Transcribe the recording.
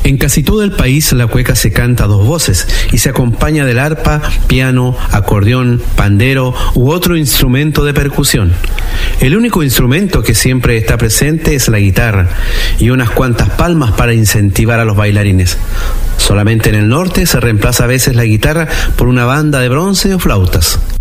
En casi todo el país la cueca se canta a dos voces y se acompaña del arpa, piano, acordeón, pandero u otro instrumento de percusión. El único instrumento que siempre está presente es la guitarra y unas cuantas palmas para incentivar a los bailarines. Solamente en el norte se reemplaza a veces la guitarra por una banda de bronce o flautas.